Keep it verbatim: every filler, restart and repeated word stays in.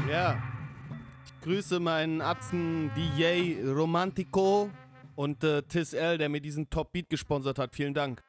Ja. Ich grüße meinen Atzen D J Romantico und äh, Tis L, der mir diesen Top Beat gesponsert hat. Vielen Dank.